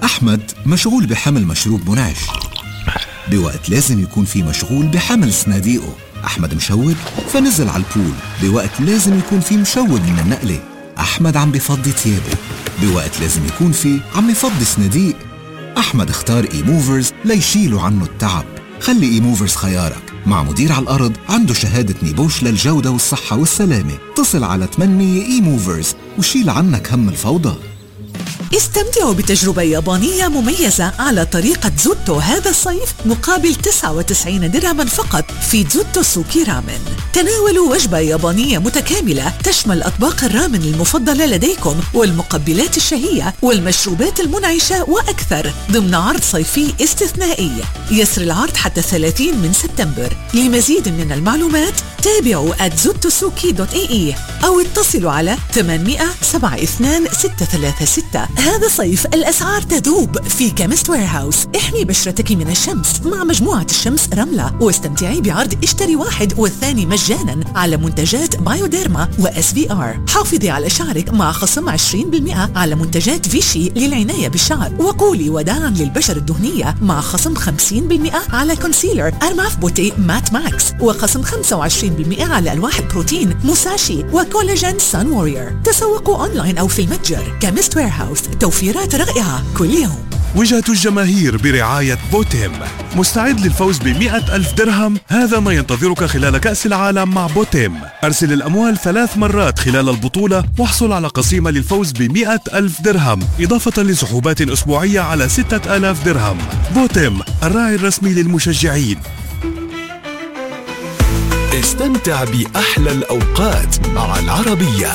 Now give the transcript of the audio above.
أحمد مشغول بحمل مشروب منعش، بوقت لازم يكون في مشغول بحمل صناديقه. أحمد مشوق فنزل على البول، بوقت لازم يكون في مشوق من النقلة. أحمد عم بفضي ثيابه، بوقت لازم يكون في عم يفضي صناديق. أحمد اختار إي موفرز ليشيلوا عنه التعب. خلي إي موفرز خيارك، مع مدير على الأرض عنده شهادة نيبوش للجودة والصحة والسلامة. اتصل على 800 إي موفرز وشيل عنك هم الفوضى. استمتعوا بتجربة يابانية مميزة على طريقة زوتو هذا الصيف مقابل 99 درهما فقط في زوتو سوكي رامن. تناولوا وجبة يابانية متكاملة تشمل أطباق الرامن المفضلة لديكم والمقبلات الشهية والمشروبات المنعشة وأكثر ضمن عرض صيفي استثنائي. يسري العرض حتى 30 من سبتمبر. لمزيد من المعلومات تابعوا @zutosuki.ae أو اتصلوا على 800-72-636. هذا صيف الأسعار تذوب في كيمست ويرهاوس. احمي بشرتك من الشمس مع مجموعة الشمس رملة، واستمتعي بعرض اشتري واحد والثاني مجانا على منتجات بايوديرما وSVR. حافظي على شعرك مع خصم 20% على منتجات فيشي للعناية بالشعر، وقولي وداعا للبشرة الدهنية مع خصم 50% على كونسيلر أرماف بوتي مات ماكس، وخصم 25% على ألواح بروتين موساشي وكولاجين سان وورير. تسوقوا أونلاين أو في المتجر. كيمست ويرهاوس، توفيرات رائعة كل يوم. وجهة الجماهير برعاية بوتيم. مستعد للفوز ب100,000 درهم؟ هذا ما ينتظرك خلال كأس العالم مع بوتيم. أرسل الأموال 3 مرات خلال البطولة واحصل على قسيمة للفوز ب100,000 درهم، إضافة لسحوبات أسبوعية على 6,000 درهم. بوتيم، الراعي الرسمي للمشجعين. استمتع بأحلى الأوقات مع العربية.